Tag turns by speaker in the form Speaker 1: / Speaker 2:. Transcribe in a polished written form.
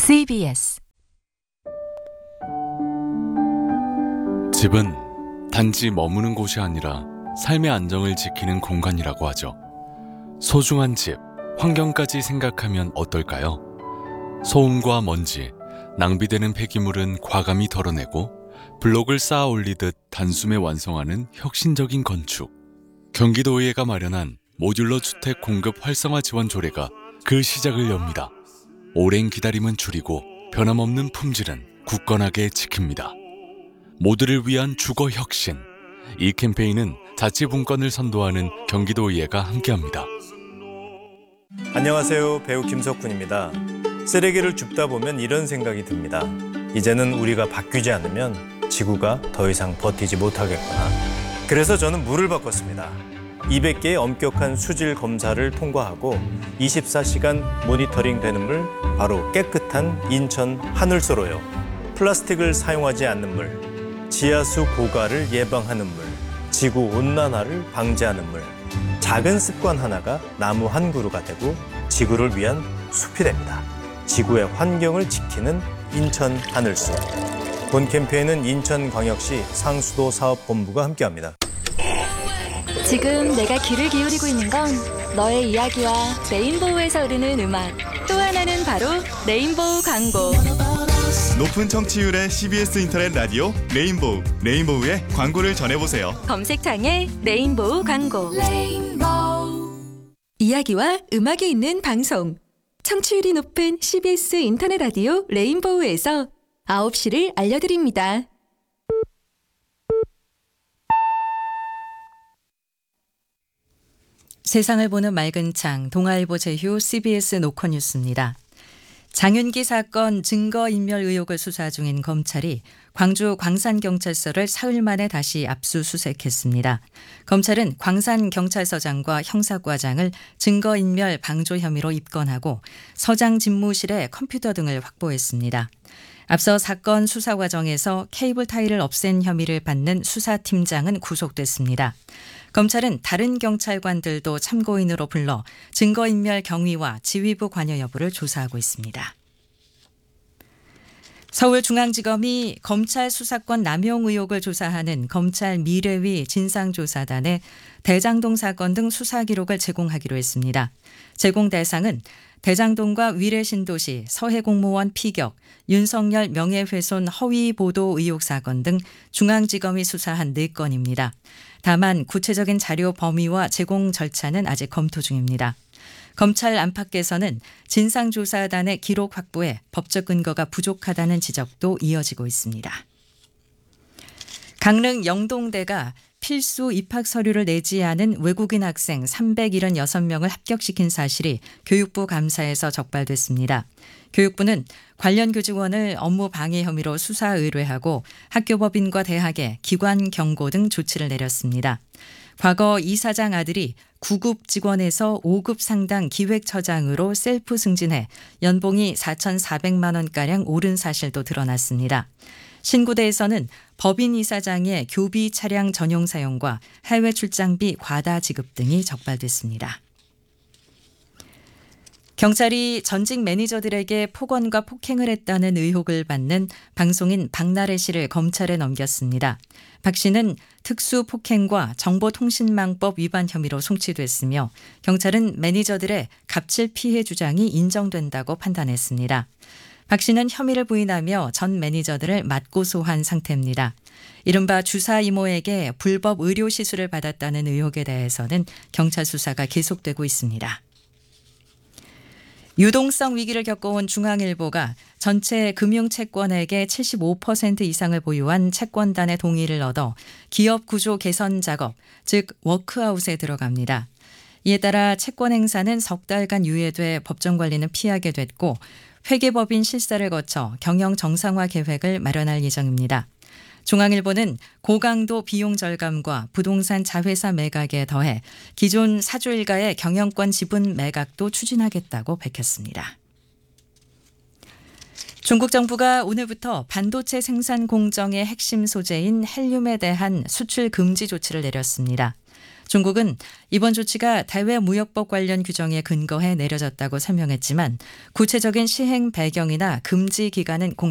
Speaker 1: CBS
Speaker 2: 집은 단지 머무는 곳이 아니라 삶의 안정을 지키는 공간이라고 하죠. 소중한 집, 환경까지 생각하면 어떨까요? 소음과 먼지, 낭비되는 폐기물은 과감히 덜어내고 블록을 쌓아 올리듯 단숨에 완성하는 혁신적인 건축. 경기도의회가 마련한 모듈러 주택 공급 활성화 지원 조례가 그 시작을 엽니다. 오랜 기다림은 줄이고 변함없는 품질은 굳건하게 지킵니다. 모두를 위한 주거 혁신. 이 캠페인은 자치분권을 선도하는 경기도의회가 함께합니다.
Speaker 3: 안녕하세요. 배우 김석훈입니다. 쓰레기를 줍다 보면 이런 생각이 듭니다. 이제는 우리가 바뀌지 않으면 지구가 더 이상 버티지 못하겠구나. 그래서 저는 물을 바꿨습니다. 200개의 엄격한 수질 검사를 통과하고 24시간 모니터링 되는 물, 바로 깨끗한 인천 하늘소로요. 플라스틱을 사용하지 않는 물, 지하수 고갈을 예방하는 물, 지구 온난화를 방지하는 물. 작은 습관 하나가 나무 한 그루가 되고 지구를 위한 숲이 됩니다. 지구의 환경을 지키는 인천 하늘소. 본 캠페인은 인천광역시 상수도 사업본부가 함께합니다.
Speaker 4: 지금 내가 귀를 기울이고 있는 건 너의 이야기와 레인보우에서 흐르는 음악. 또 하나는 바로 레인보우 광고.
Speaker 5: 높은 청취율의 CBS 인터넷 라디오 레인보우. 레인보우의 광고를 전해보세요.
Speaker 4: 검색창에 레인보우 광고.
Speaker 1: 이야기와 음악이 있는 방송. 청취율이 높은 CBS 인터넷 라디오 레인보우에서 9시를 알려드립니다.
Speaker 6: 세상을 보는 맑은 창, 동아일보 제휴 CBS 노컷뉴스입니다. 장윤기 사건 증거인멸 의혹을 수사 중인 검찰이 광주 광산경찰서를 사흘 만에 다시 압수수색했습니다. 검찰은 광산경찰서장과 형사과장을 증거인멸 방조 혐의로 입건하고 서장 집무실에 컴퓨터 등을 확보했습니다. 앞서 사건 수사 과정에서 케이블 타이를 없앤 혐의를 받는 수사팀장은 구속됐습니다. 검찰은 다른 경찰관들도 참고인으로 불러 증거인멸 경위와 지휘부 관여 여부를 조사하고 있습니다. 서울중앙지검이 검찰 수사권 남용 의혹을 조사하는 검찰 미래위 진상조사단에 대장동 사건 등 수사 기록을 제공하기로 했습니다. 제공 대상은 대장동과 위례신도시 서해공무원 피격, 윤석열 명예훼손 허위 보도 의혹 사건 등 중앙지검이 수사한 4건입니다. 다만 구체적인 자료 범위와 제공 절차는 아직 검토 중입니다. 검찰 안팎에서는 진상조사단의 기록 확보에 법적 근거가 부족하다는 지적도 이어지고 있습니다. 강릉 영동대가 필수 입학 서류를 내지 않은 외국인 학생 376명을 합격시킨 사실이 교육부 감사에서 적발됐습니다. 교육부는 관련 교직원을 업무 방해 혐의로 수사 의뢰하고 학교법인과 대학에 기관 경고 등 조치를 내렸습니다. 과거 이사장 아들이 9급 직원에서 5급 상당 기획처장으로 셀프 승진해 연봉이 4,400만 원가량 오른 사실도 드러났습니다. 신구대에서는 법인 이사장의 교비 차량 전용 사용과 해외 출장비 과다 지급 등이 적발됐습니다. 경찰이 전직 매니저들에게 폭언과 폭행을 했다는 의혹을 받는 방송인 박나래 씨를 검찰에 넘겼습니다. 박 씨는 특수폭행과 정보통신망법 위반 혐의로 송치됐으며 경찰은 매니저들의 갑질 피해 주장이 인정된다고 판단했습니다. 박 씨는 혐의를 부인하며 전 매니저들을 맞고소한 상태입니다. 이른바 주사 이모에게 불법 의료 시술을 받았다는 의혹에 대해서는 경찰 수사가 계속되고 있습니다. 유동성 위기를 겪어온 중앙일보가 전체 금융채권액의 75% 이상을 보유한 채권단의 동의를 얻어 기업 구조 개선 작업, 즉 워크아웃에 들어갑니다. 이에 따라 채권 행사는 석 달간 유예돼 법정 관리는 피하게 됐고 회계법인 실사를 거쳐 경영 정상화 계획을 마련할 예정입니다. 중앙일보는 고강도 비용 절감과 부동산 자회사 매각에 더해 기존 사주 일가의 경영권 지분 매각도 추진하겠다고 밝혔습니다. 중국 정부가 오늘부터 반도체 생산 공정의 핵심 소재인 헬륨에 대한 수출 금지 조치를 내렸습니다. 중국은 이번 조치가 대외무역법 관련 규정에 근거해 내려졌다고 설명했지만 구체적인 시행 배경이나 금지 기간은